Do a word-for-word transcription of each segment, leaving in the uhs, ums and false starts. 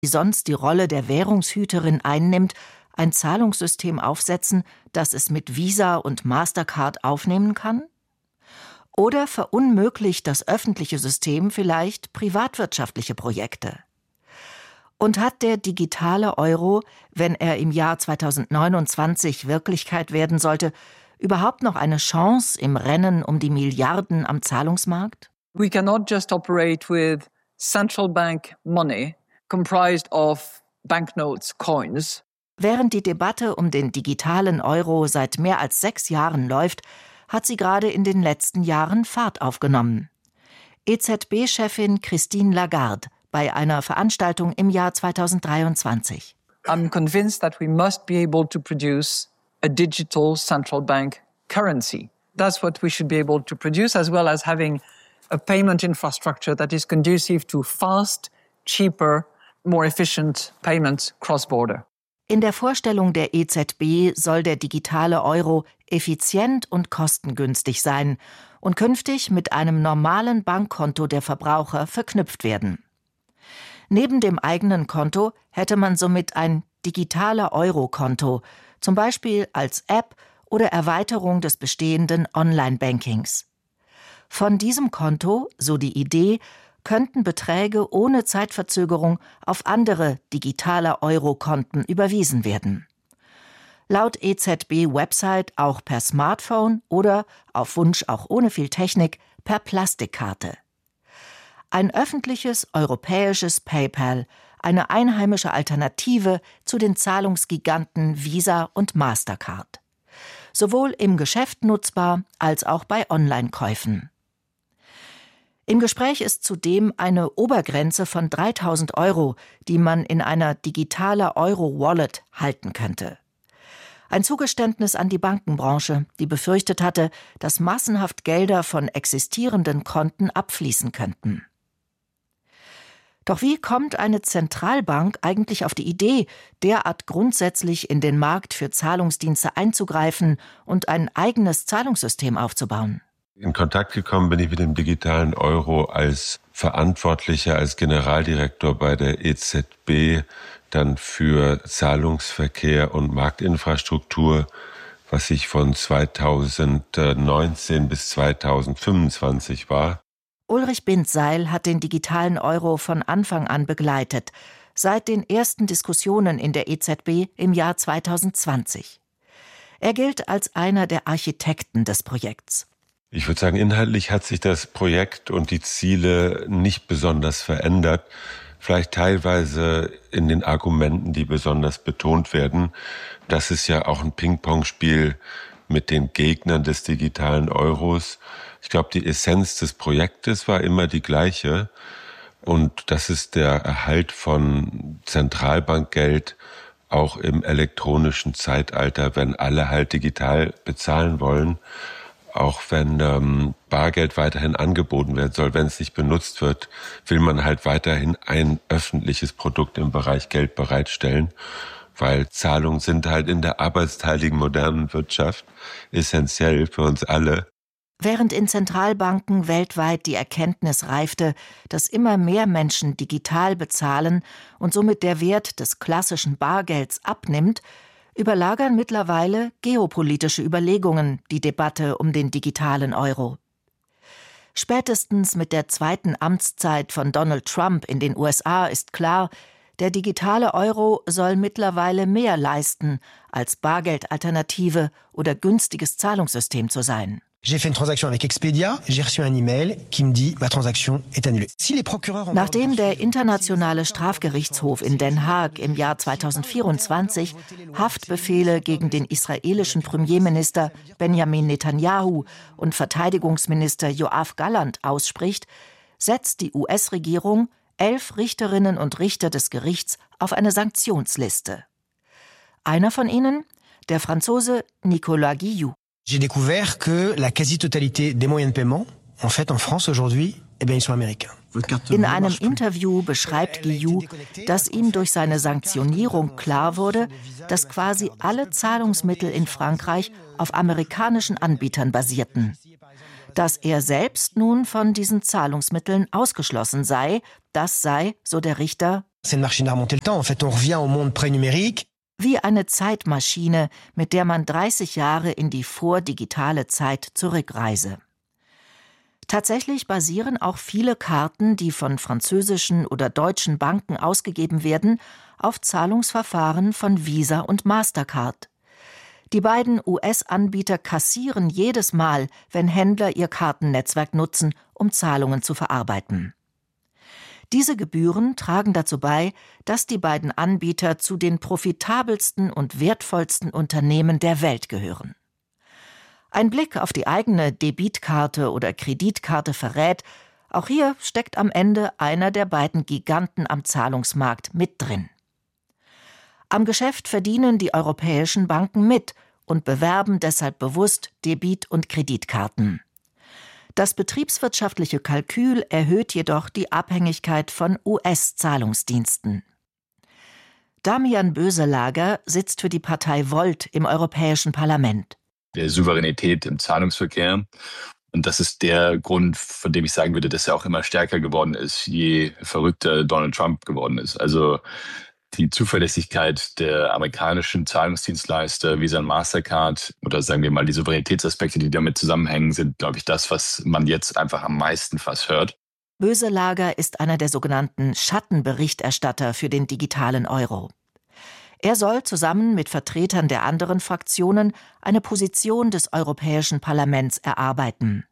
die sonst die Rolle der Währungshüterin einnimmt, ein Zahlungssystem aufsetzen, das es mit Visa und Mastercard aufnehmen kann? Oder verunmöglicht das öffentliche System vielleicht privatwirtschaftliche Projekte? Und hat der digitale Euro, wenn er im Jahr zweitausendneunundzwanzig Wirklichkeit werden sollte, überhaupt noch eine Chance im Rennen um die Milliarden am Zahlungsmarkt? We cannot just operate with central bank money comprised of banknotes, coins. Während die Debatte um den digitalen Euro seit mehr als sechs Jahren läuft, hat sie gerade in den letzten Jahren Fahrt aufgenommen. E Z B-Chefin Christine Lagarde bei einer Veranstaltung im Jahr zweitausenddreiundzwanzig. I'm convinced that we must be able to produce a digital central bank currency. That's what we should be able to produce, as well as having a payment infrastructure that is conducive to fast, cheaper, more efficient payments cross-border. In der Vorstellung der E Z B soll der digitale Euro effizient und kostengünstig sein und künftig mit einem normalen Bankkonto der Verbraucher verknüpft werden. Neben dem eigenen Konto hätte man somit ein digitaler Euro-Konto, zum Beispiel als App oder Erweiterung des bestehenden Online-Bankings. Von diesem Konto, so die Idee, könnten Beträge ohne Zeitverzögerung auf andere digitale Euro-Konten überwiesen werden. Laut E Z B-Website auch per Smartphone oder, auf Wunsch auch ohne viel Technik, per Plastikkarte. Ein öffentliches europäisches PayPal, eine einheimische Alternative zu den Zahlungsgiganten Visa und Mastercard. Sowohl im Geschäft nutzbar als auch bei Online-Käufen. Im Gespräch ist zudem eine Obergrenze von dreitausend Euro, die man in einer digitaler Euro-Wallet halten könnte. Ein Zugeständnis an die Bankenbranche, die befürchtet hatte, dass massenhaft Gelder von existierenden Konten abfließen könnten. Doch wie kommt eine Zentralbank eigentlich auf die Idee, derart grundsätzlich in den Markt für Zahlungsdienste einzugreifen und ein eigenes Zahlungssystem aufzubauen? In Kontakt gekommen bin ich mit dem digitalen Euro als Verantwortlicher, als Generaldirektor bei der E Z B, dann für Zahlungsverkehr und Marktinfrastruktur, was ich von zweitausendneunzehn bis zweitausendfünfundzwanzig war. Ulrich Bindseil hat den digitalen Euro von Anfang an begleitet, seit den ersten Diskussionen in der E Z B im Jahr zweitausendzwanzig. Er gilt als einer der Architekten des Projekts. Ich würde sagen, inhaltlich hat sich das Projekt und die Ziele nicht besonders verändert. Vielleicht teilweise in den Argumenten, die besonders betont werden. Das ist ja auch ein Ping-Pong-Spiel mit den Gegnern des digitalen Euros. Ich glaube, die Essenz des Projektes war immer die gleiche. Und das ist der Erhalt von Zentralbankgeld auch im elektronischen Zeitalter, wenn alle halt digital bezahlen wollen. Auch wenn ähm, Bargeld weiterhin angeboten werden soll, wenn es nicht benutzt wird, will man halt weiterhin ein öffentliches Produkt im Bereich Geld bereitstellen, weil Zahlungen sind halt in der arbeitsteiligen modernen Wirtschaft essentiell für uns alle. Während in Zentralbanken weltweit die Erkenntnis reifte, dass immer mehr Menschen digital bezahlen und somit der Wert des klassischen Bargelds abnimmt, überlagern mittlerweile geopolitische Überlegungen die Debatte um den digitalen Euro. Spätestens mit der zweiten Amtszeit von Donald Trump in den U S A ist klar, der digitale Euro soll mittlerweile mehr leisten, als Bargeldalternative oder günstiges Zahlungssystem zu sein. J'ai fait une transaction avec Expedia, j'ai reçu un email qui me dit ma transaction est annulée. Si les procureurs ont Nachdem der Internationale Strafgerichtshof in Den Haag im Jahr zweitausendvierundzwanzig Haftbefehle gegen den israelischen Premierminister Benjamin Netanyahu und Verteidigungsminister Yoav Gallant ausspricht, setzt die U S-Regierung elf Richterinnen und Richter des Gerichts auf eine Sanktionsliste. Einer von ihnen, der Franzose Nicolas Guillou. J'ai découvert que la quasi-totalité des moyens de paiement, en fait, en France aujourd'hui, eh bien, ils sont américains. In einem Interview beschreibt Guillou, dass ihm durch seine Sanktionierung klar wurde, dass quasi alle Zahlungsmittel in Frankreich auf amerikanischen Anbietern basierten. Dass er selbst nun von diesen Zahlungsmitteln ausgeschlossen sei, das sei, so der Richter, C'est une machine à remonter le temps. En fait, on revient au monde pré-numérique. Wie eine Zeitmaschine, mit der man dreißig Jahre in die vordigitale Zeit zurückreise. Tatsächlich basieren auch viele Karten, die von französischen oder deutschen Banken ausgegeben werden, auf Zahlungsverfahren von Visa und Mastercard. Die beiden U S-Anbieter kassieren jedes Mal, wenn Händler ihr Kartennetzwerk nutzen, um Zahlungen zu verarbeiten. Diese Gebühren tragen dazu bei, dass die beiden Anbieter zu den profitabelsten und wertvollsten Unternehmen der Welt gehören. Ein Blick auf die eigene Debitkarte oder Kreditkarte verrät, auch hier steckt am Ende einer der beiden Giganten am Zahlungsmarkt mit drin. Am Geschäft verdienen die europäischen Banken mit und bewerben deshalb bewusst Debit- und Kreditkarten. Das betriebswirtschaftliche Kalkül erhöht jedoch die Abhängigkeit von U S-Zahlungsdiensten. Damian Böselager sitzt für die Partei Volt im Europäischen Parlament. Der Souveränität im Zahlungsverkehr. Und das ist der Grund, von dem ich sagen würde, dass er auch immer stärker geworden ist, je verrückter Donald Trump geworden ist. Also die Zuverlässigkeit der amerikanischen Zahlungsdienstleister, Visa und Mastercard, oder sagen wir mal die Souveränitätsaspekte, die damit zusammenhängen, sind, glaube ich, das, was man jetzt einfach am meisten fast hört. Böselager ist einer der sogenannten Schattenberichterstatter für den digitalen Euro. Er soll zusammen mit Vertretern der anderen Fraktionen eine Position des Europäischen Parlaments erarbeiten.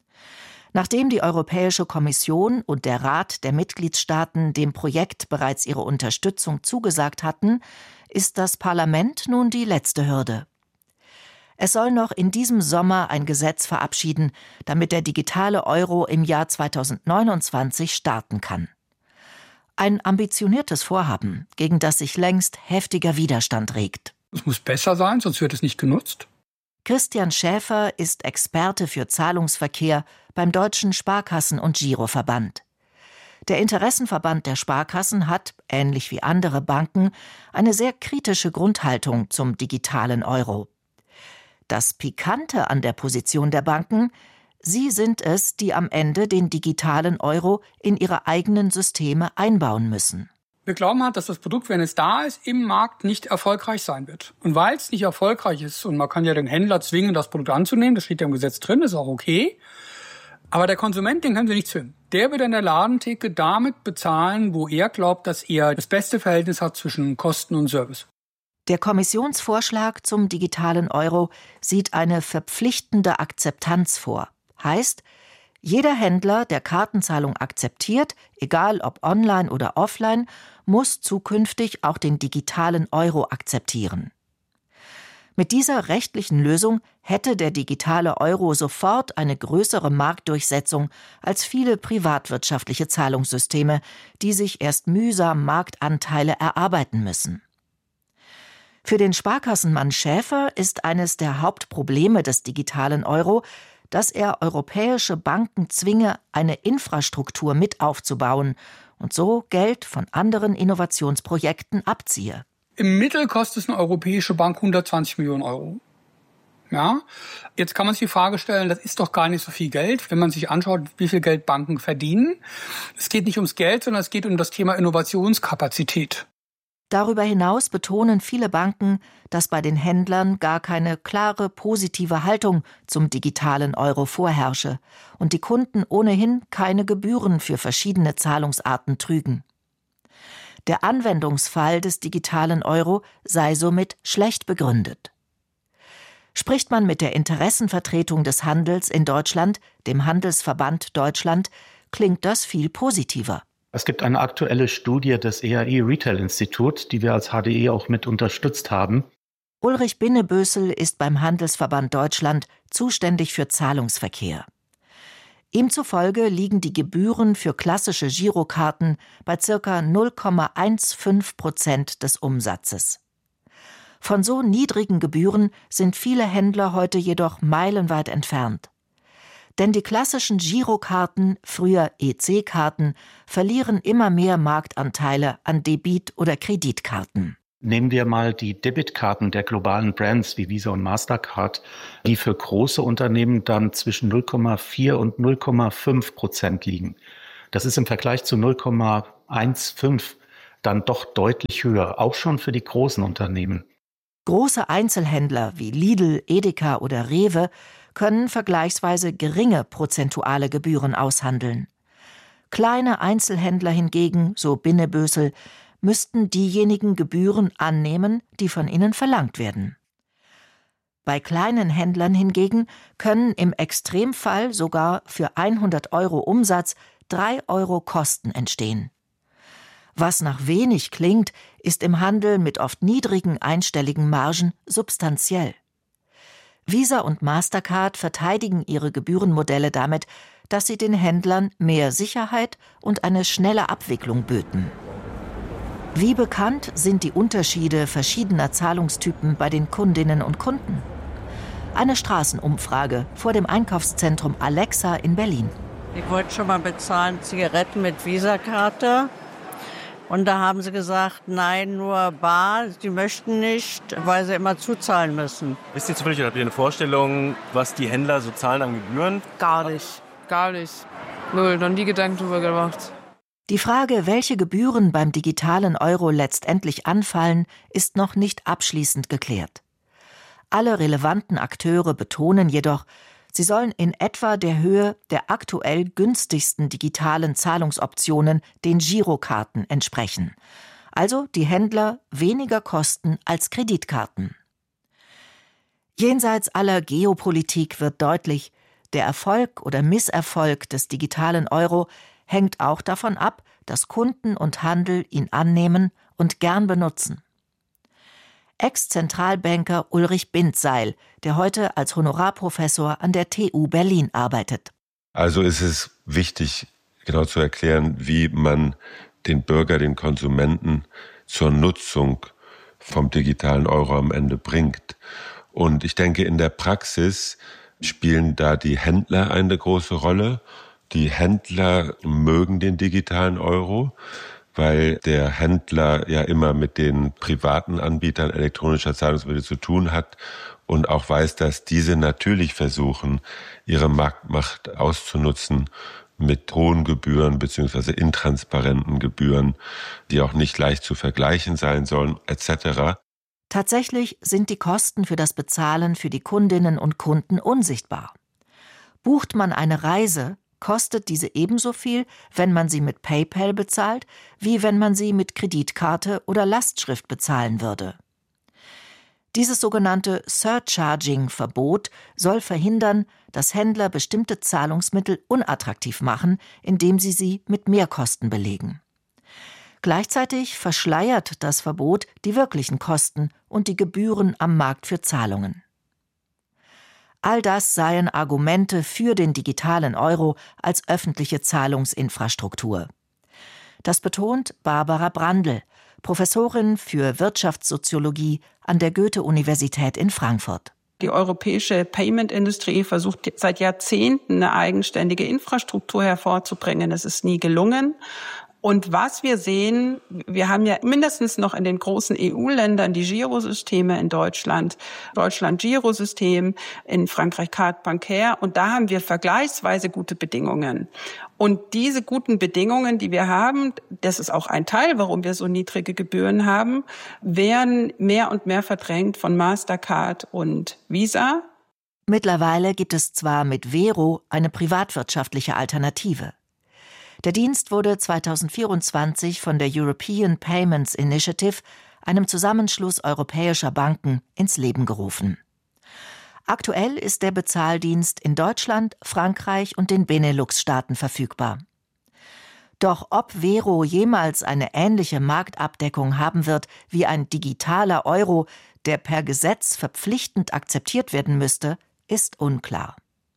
Nachdem die Europäische Kommission und der Rat der Mitgliedstaaten dem Projekt bereits ihre Unterstützung zugesagt hatten, ist das Parlament nun die letzte Hürde. Es soll noch in diesem Sommer ein Gesetz verabschieden, damit der digitale Euro im Jahr zweitausendneunundzwanzig starten kann. Ein ambitioniertes Vorhaben, gegen das sich längst heftiger Widerstand regt. Es muss besser sein, sonst wird es nicht genutzt. Christian Schäfer ist Experte für Zahlungsverkehr beim Deutschen Sparkassen- und Giroverband. Der Interessenverband der Sparkassen hat, ähnlich wie andere Banken, eine sehr kritische Grundhaltung zum digitalen Euro. Das Pikante an der Position der Banken: Sie sind es, die am Ende den digitalen Euro in ihre eigenen Systeme einbauen müssen. Wir glauben halt, dass das Produkt, wenn es da ist, im Markt nicht erfolgreich sein wird. Und weil es nicht erfolgreich ist, und man kann ja den Händler zwingen, das Produkt anzunehmen, das steht ja im Gesetz drin, ist auch okay, aber der Konsument, den können Sie nicht zwingen. Der wird an der Ladentheke damit bezahlen, wo er glaubt, dass er das beste Verhältnis hat zwischen Kosten und Service. Der Kommissionsvorschlag zum digitalen Euro sieht eine verpflichtende Akzeptanz vor. Heißt, jeder Händler, der Kartenzahlung akzeptiert, egal ob online oder offline, muss zukünftig auch den digitalen Euro akzeptieren. Mit dieser rechtlichen Lösung hätte der digitale Euro sofort eine größere Marktdurchsetzung als viele privatwirtschaftliche Zahlungssysteme, die sich erst mühsam Marktanteile erarbeiten müssen. Für den Sparkassenmann Schäfer ist eines der Hauptprobleme des digitalen Euro, dass er europäische Banken zwinge, eine Infrastruktur mit aufzubauen und so Geld von anderen Innovationsprojekten abziehe. Im Mittel kostet es eine europäische Bank hundertzwanzig Millionen Euro. Ja, jetzt kann man sich die Frage stellen, das ist doch gar nicht so viel Geld, wenn man sich anschaut, wie viel Geld Banken verdienen. Es geht nicht ums Geld, sondern es geht um das Thema Innovationskapazität. Darüber hinaus betonen viele Banken, dass bei den Händlern gar keine klare positive Haltung zum digitalen Euro vorherrsche und die Kunden ohnehin keine Gebühren für verschiedene Zahlungsarten trügen. Der Anwendungsfall des digitalen Euro sei somit schlecht begründet. Spricht man mit der Interessenvertretung des Handels in Deutschland, dem Handelsverband Deutschland, klingt das viel positiver. Es gibt eine aktuelle Studie des E A I Retail Institut, die wir als H D E auch mit unterstützt haben. Ulrich Binnebösel ist beim Handelsverband Deutschland zuständig für Zahlungsverkehr. Ihm zufolge liegen die Gebühren für klassische Girokarten bei ca. null Komma fünfzehn Prozent des Umsatzes. Von so niedrigen Gebühren sind viele Händler heute jedoch meilenweit entfernt. Denn die klassischen Girokarten, früher E C-Karten, verlieren immer mehr Marktanteile an Debit- oder Kreditkarten. Nehmen wir mal die Debitkarten der globalen Brands wie Visa und Mastercard, die für große Unternehmen dann zwischen null Komma vier und null Komma fünf Prozent liegen. Das ist im Vergleich zu null Komma fünfzehn dann doch deutlich höher, auch schon für die großen Unternehmen. Große Einzelhändler wie Lidl, Edeka oder Rewe können vergleichsweise geringe prozentuale Gebühren aushandeln. Kleine Einzelhändler hingegen, so Binnebösel, müssten diejenigen Gebühren annehmen, die von ihnen verlangt werden. Bei kleinen Händlern hingegen können im Extremfall sogar für hundert Euro Umsatz drei Euro Kosten entstehen. Was nach wenig klingt, ist im Handel mit oft niedrigen einstelligen Margen substanziell. Visa und Mastercard verteidigen ihre Gebührenmodelle damit, dass sie den Händlern mehr Sicherheit und eine schnelle Abwicklung böten. Wie bekannt sind die Unterschiede verschiedener Zahlungstypen bei den Kundinnen und Kunden? Eine Straßenumfrage vor dem Einkaufszentrum Alexa in Berlin. Ich wollte schon mal bezahlen Zigaretten mit Visa-Karte. Und da haben sie gesagt, nein, nur bar. Sie möchten nicht, weil sie immer zuzahlen müssen. Wisst ihr zufällig, habt ihr eine Vorstellung, was die Händler so zahlen an Gebühren? Gar nicht, gar nicht. Null, noch nie Gedanken drüber gemacht. Die Frage, welche Gebühren beim digitalen Euro letztendlich anfallen, ist noch nicht abschließend geklärt. Alle relevanten Akteure betonen jedoch, sie sollen in etwa der Höhe der aktuell günstigsten digitalen Zahlungsoptionen, den Girokarten, entsprechen. Also die Händler weniger kosten als Kreditkarten. Jenseits aller Geopolitik wird deutlich, der Erfolg oder Misserfolg des digitalen Euro hängt auch davon ab, dass Kunden und Handel ihn annehmen und gern benutzen. Ex-Zentralbanker Ulrich Bindseil, der heute als Honorarprofessor an der T U Berlin arbeitet. Also ist es wichtig, genau zu erklären, wie man den Bürger, den Konsumenten zur Nutzung vom digitalen Euro am Ende bringt. Und ich denke, in der Praxis spielen da die Händler eine große Rolle. Die Händler mögen den digitalen Euro, weil der Händler ja immer mit den privaten Anbietern elektronischer Zahlungsmittel zu tun hat und auch weiß, dass diese natürlich versuchen, ihre Marktmacht auszunutzen mit hohen Gebühren bzw. intransparenten Gebühren, die auch nicht leicht zu vergleichen sein sollen, et cetera. Tatsächlich sind die Kosten für das Bezahlen für die Kundinnen und Kunden unsichtbar. Bucht man eine Reise, kostet diese ebenso viel, wenn man sie mit PayPal bezahlt, wie wenn man sie mit Kreditkarte oder Lastschrift bezahlen würde. Dieses sogenannte Surcharging-Verbot soll verhindern, dass Händler bestimmte Zahlungsmittel unattraktiv machen, indem sie sie mit Mehrkosten belegen. Gleichzeitig verschleiert das Verbot die wirklichen Kosten und die Gebühren am Markt für Zahlungen. All das seien Argumente für den digitalen Euro als öffentliche Zahlungsinfrastruktur. Das betont Barbara Brandl, Professorin für Wirtschaftssoziologie an der Goethe-Universität in Frankfurt. Die europäische Payment-Industrie versucht seit Jahrzehnten eine eigenständige Infrastruktur hervorzubringen. Es ist nie gelungen. Und was wir sehen, wir haben ja mindestens noch in den großen E U-Ländern die Girosysteme, in Deutschland, Deutschland Girosystem, in Frankreich Carte Bancaire, und da haben wir vergleichsweise gute Bedingungen. Und diese guten Bedingungen, die wir haben, das ist auch ein Teil, warum wir so niedrige Gebühren haben, werden mehr und mehr verdrängt von Mastercard und Visa. Mittlerweile gibt es zwar mit Vero eine privatwirtschaftliche Alternative. Der Dienst wurde zweitausendvierundzwanzig von der European Payments Initiative, einem Zusammenschluss europäischer Banken, ins Leben gerufen. Aktuell ist der Bezahldienst in Deutschland, Frankreich und den Benelux-Staaten verfügbar. Doch ob Vero jemals eine ähnliche Marktabdeckung haben wird wie ein digitaler Euro, der per Gesetz verpflichtend akzeptiert werden müsste, ist unklar.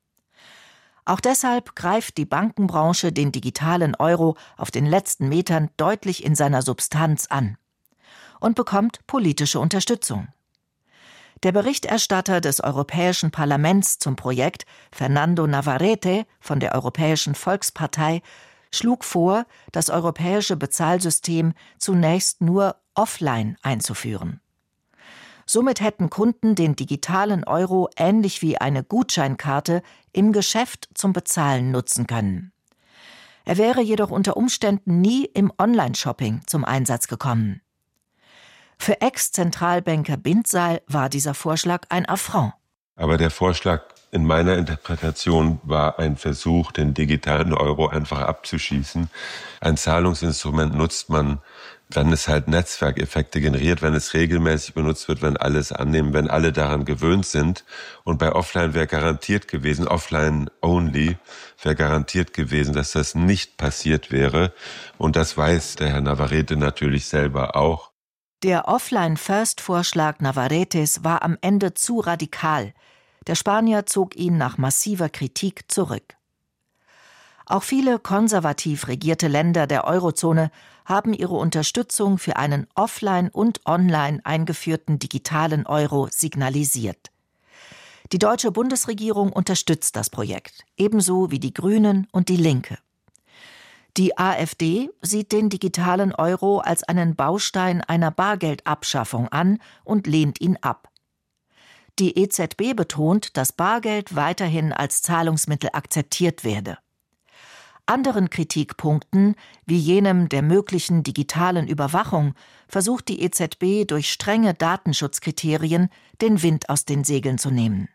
Auch deshalb greift die Bankenbranche den digitalen Euro auf den letzten Metern deutlich in seiner Substanz an und bekommt politische Unterstützung. Der Berichterstatter des Europäischen Parlaments zum Projekt, Fernando Navarrete von der Europäischen Volkspartei, schlug vor, das europäische Bezahlsystem zunächst nur offline einzuführen. Somit hätten Kunden den digitalen Euro ähnlich wie eine Gutscheinkarte im Geschäft zum Bezahlen nutzen können. Er wäre jedoch unter Umständen nie im Online-Shopping zum Einsatz gekommen. Für Ex-Zentralbanker Bindseil war dieser Vorschlag ein Affront. Aber der Vorschlag in meiner Interpretation war ein Versuch, den digitalen Euro einfach abzuschießen. Ein Zahlungsinstrument nutzt man, wenn es halt Netzwerkeffekte generiert, wenn es regelmäßig benutzt wird, wenn alle es annehmen, wenn alle daran gewöhnt sind. Und bei Offline wäre garantiert gewesen, Offline only, wäre garantiert gewesen, dass das nicht passiert wäre. Und das weiß der Herr Navarrete natürlich selber auch. Der Offline-First-Vorschlag Navarretes war am Ende zu radikal. Der Spanier zog ihn nach massiver Kritik zurück. Auch viele konservativ regierte Länder der Eurozone haben ihre Unterstützung für einen offline und online eingeführten digitalen Euro signalisiert. Die deutsche Bundesregierung unterstützt das Projekt, ebenso wie die Grünen und die Linke. Die AfD sieht den digitalen Euro als einen Baustein einer Bargeldabschaffung an und lehnt ihn ab. Die E Z B betont, dass Bargeld weiterhin als Zahlungsmittel akzeptiert werde. Anderen Kritikpunkten, wie jenem der möglichen digitalen Überwachung, versucht die E Z B durch strenge Datenschutzkriterien den Wind aus den Segeln zu nehmen.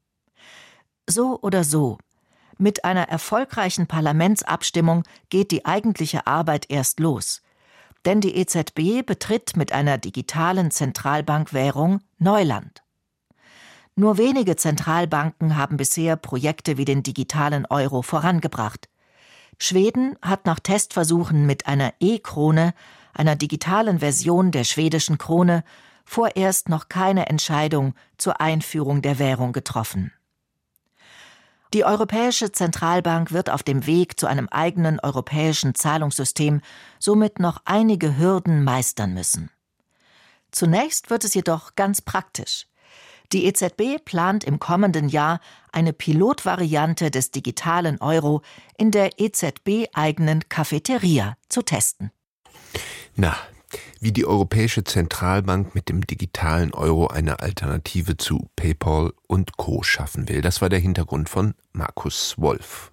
So oder so, mit einer erfolgreichen Parlamentsabstimmung geht die eigentliche Arbeit erst los. Denn die E Z B betritt mit einer digitalen Zentralbankwährung Neuland. Nur wenige Zentralbanken haben bisher Projekte wie den digitalen Euro vorangebracht. Schweden hat nach Testversuchen mit einer E-Krone, einer digitalen Version der schwedischen Krone, vorerst noch keine Entscheidung zur Einführung der Währung getroffen. Die Europäische Zentralbank wird auf dem Weg zu einem eigenen europäischen Zahlungssystem somit noch einige Hürden meistern müssen. Zunächst wird es jedoch ganz praktisch. Die E Z B plant im kommenden Jahr eine Pilotvariante des digitalen Euro in der E Z B-eigenen Cafeteria zu testen. Na, wie die Europäische Zentralbank mit dem digitalen Euro eine Alternative zu PayPal und Co. schaffen will. Das war der Hintergrund von Markus Wolf.